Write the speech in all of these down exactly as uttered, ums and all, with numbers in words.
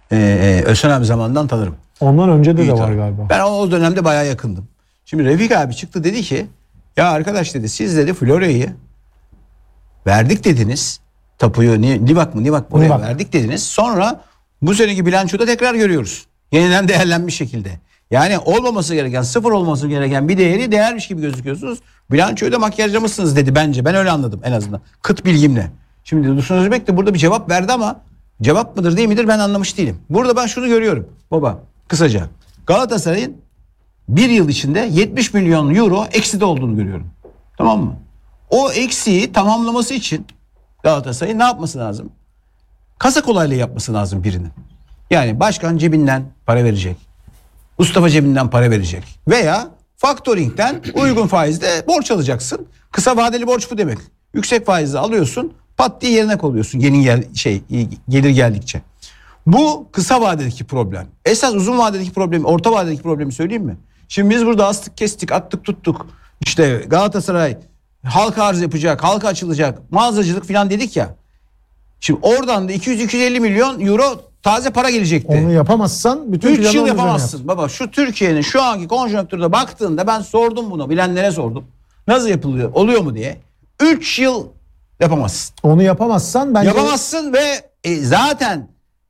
Ee, Özcan abi zamanından tanırım. Ondan önce de İyi de var tanırım. galiba. Ben o dönemde bayağı yakındım. Şimdi Refik abi çıktı dedi ki ya arkadaş dedi siz dedi Florya'yı verdik dediniz. Tapuyu Livak mı Livak mı oraya Livak. verdik dediniz. Sonra bu seneki bilançoda tekrar görüyoruz. Yeniden değerlenmiş şekilde. Yani olmaması gereken, sıfır olması gereken bir değeri değermiş gibi gözüküyorsunuz. Bilançoyu da makyajlamışsınız dedi bence. Ben öyle anladım en azından. Kıt bilgimle. Şimdi Dursun Özbek de burada bir cevap verdi ama cevap mıdır değil midir ben anlamış değilim. Burada ben şunu görüyorum baba kısaca. Galatasaray'ın bir yıl içinde yetmiş milyon euro ekside olduğunu görüyorum. Tamam mı? O eksiği tamamlaması için Galatasaray'ın ne yapması lazım? Kasa kolaylığı yapması lazım birinin. Yani başkan cebinden para verecek. Mustafa cebinden para verecek. Veya faktöringden uygun faizde borç alacaksın. Kısa vadeli borç bu demek. Yüksek faizle alıyorsun, pat diye yerine koyuyorsun. Yeni gel şey gelir geldikçe. Bu kısa vadedeki problem. Esas uzun vadedeki problemi, orta vadedeki problemi söyleyeyim mi? Şimdi biz burada astık, kestik, attık, tuttuk. İşte Galatasaray halka arz yapacak, halka açılacak, mağazacılık falan dedik ya. Şimdi oradan da iki yüz iki yüz elli milyon euro taze para gelecekti. Onu yapamazsan bütün üç planı yıl onun üzerine yapamazsın. yap. Baba şu Türkiye'nin şu anki konjonktürde baktığında ben sordum bunu. Bilenlere sordum. Nasıl yapılıyor? Oluyor mu diye. üç yıl yapamazsın. Onu yapamazsan bence... Yapamazsın ve e, zaten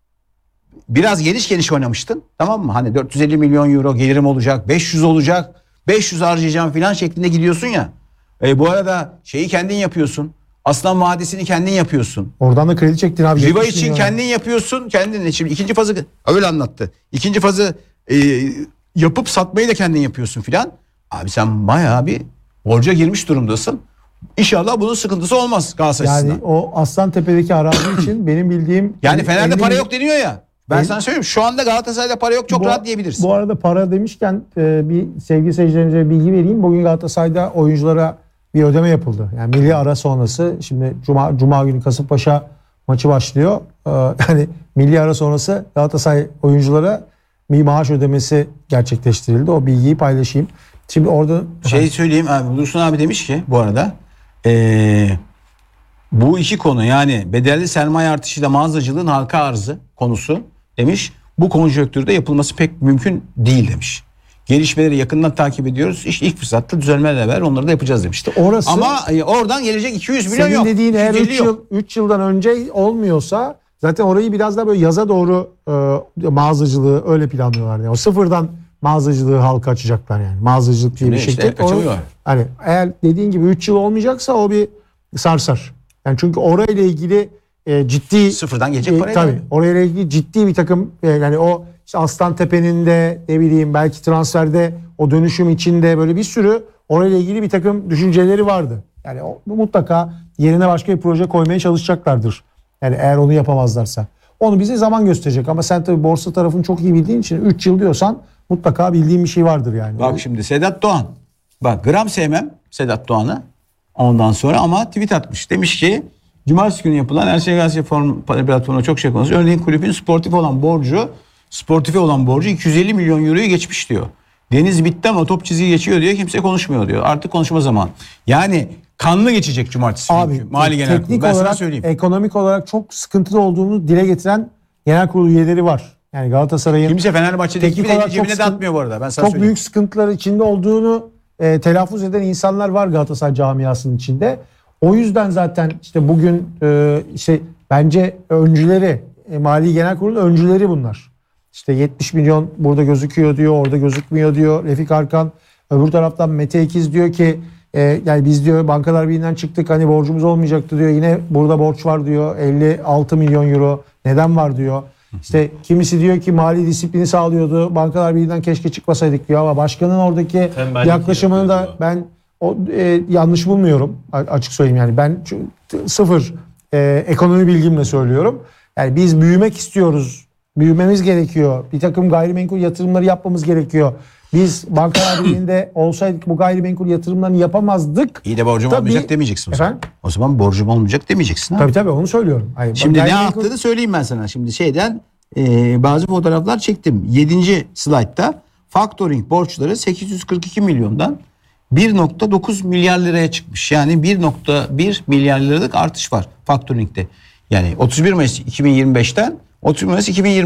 biraz geniş geniş oynamıştın. Tamam mı? Hani dört yüz elli milyon euro gelirim olacak. beş yüz olacak. beş yüz harcayacağım falan şeklinde gidiyorsun ya. E, bu arada şeyi kendin yapıyorsun. Aslan Vadisi'ni kendin yapıyorsun. Oradan da kredi çektin abi. Riva için kendin yapıyorsun. Kendin. Şimdi ikinci fazı öyle anlattı. İkinci fazı e, yapıp satmayı da kendin yapıyorsun filan. Abi sen bayağı bir borca girmiş durumdasın. İnşallah bunun sıkıntısı olmaz Galatasaray Yani açısından. o Aslantepe'deki arazi için benim bildiğim... Yani Fener'de elli para milyon- yok deniyor ya. Ben El- sana söyleyeyim şu anda Galatasaray'da para yok çok Bu- rahat diyebilirsin. Bu arada para demişken e, bir sevgili seyircilerimize bilgi vereyim. Bugün Galatasaray'da oyunculara bir ödeme yapıldı. Yani milli ara sonrası şimdi Cuma, Cuma günü Kasımpaşa maçı başlıyor. Ee, yani milli ara sonrası Galatasaray oyunculara bir maaş ödemesi gerçekleştirildi. O bilgiyi paylaşayım. Şimdi orada... Şey söyleyeyim abi Dursun abi demiş ki bu arada ee, bu iki konu yani bedelli sermaye artışıyla mağazacılığın halka arzı konusu demiş. Bu konjonktürde yapılması pek mümkün değil demiş. Gelişmeleri yakından takip ediyoruz. İşte ilk fırsatta düzelmeler var. Onları da yapacağız demişti. Orası, ama e, oradan gelecek iki yüz milyon senin yok. dediğin eğer iki yüz elli üç yıl, yok. üç yıldan önce olmuyorsa zaten orayı biraz daha böyle yaza doğru e, mağazacılığı öyle planlıyorlar. Yani o sıfırdan mağazacılığı halka açacaklar yani. Mağazacılık diye bir işte şirket. açılıyor. O, hani eğer dediğin gibi üç yıl olmayacaksa o bir sarsar. Yani çünkü orayla ilgili e, ciddi Sıfırdan gelecek e, parayı tabii da- orayla ilgili ciddi bir takım e, yani o işte Aslantepe'nin de ne bileyim belki transferde o dönüşüm içinde böyle bir sürü orayla ilgili bir takım düşünceleri vardı. Yani o, mutlaka yerine başka bir proje koymaya çalışacaklardır. Yani eğer onu yapamazlarsa. Onu bize zaman gösterecek ama sen tabii borsa tarafını çok iyi bildiğin için üç yıl diyorsan mutlaka bildiğin bir şey vardır yani. Bak şimdi Sedat Doğan. Bak gram sevmem Sedat Doğan'ı. Ondan sonra ama tweet atmış. Demiş ki Cumartesi günü yapılan Her Şey Galatasaray Forum platformuna çok şey konuşuyor. Örneğin kulübün sportif olan borcu sportife olan borcu iki yüz elli milyon euroyu geçmiş diyor. Deniz bitten o top çizgiyi geçiyor diyor. Kimse konuşmuyor diyor. Artık konuşma zaman. Yani kanlı geçecek cumartesi Abi günkü Mali Genel Kurulu. teknik Ben sana olarak, söyleyeyim. ekonomik olarak çok sıkıntılı olduğunu dile getiren genel kurulu üyeleri var. Yani Galatasaray'ın Kimse Fenerbahçe'deki teknik gibi olarak cebine çok de atmıyor bu arada. Ben sana çok söyleyeyim. büyük sıkıntılar içinde olduğunu e, telaffuz eden insanlar var Galatasaray camiasının içinde. O yüzden zaten işte bugün e, işte bence öncüleri e, Mali Genel Kurulu'nun öncüleri bunlar. İşte yetmiş milyon burada gözüküyor diyor, orada gözükmüyor diyor. Refik Arkan, öbür taraftan Mete İkiz diyor ki e, yani biz diyor Bankalar Birliği'nden çıktık hani borcumuz olmayacaktı diyor. Yine burada borç var diyor. elli altı milyon euro neden var diyor. İşte kimisi diyor ki mali disiplini sağlıyordu. Bankalar Birliği'nden keşke çıkmasaydık diyor ama başkanın oradaki Tembellik yaklaşımını da yapıyor. ben o, e, yanlış bulmuyorum a- açık söyleyeyim yani ben şu- t- sıfır e, ekonomi bilgimle söylüyorum. Yani biz büyümek istiyoruz. Büyümemiz gerekiyor. Bir takım gayrimenkul yatırımları yapmamız gerekiyor. Biz Bankalar Birliği'nde olsaydık bu gayrimenkul yatırımlarını yapamazdık. İyi de borcum Tabii- olmayacak demeyeceksin o zaman. Efendim? O zaman borcum olmayacak demeyeceksin. Ha? Tabii tabii onu söylüyorum. Hayır, Şimdi ne gayrimenkul- yaptığını söyleyeyim ben sana. Şimdi şeyden e, bazı fotoğraflar çektim. yedinci slaytta factoring borçları sekiz yüz kırk iki milyondan bir nokta dokuz milyar liraya çıkmış. Yani bir nokta bir milyar liralık artış var factoring'de. Yani otuz bir Mayıs iki bin yirmi beşten otuz bir Mayıs iki bin yirmi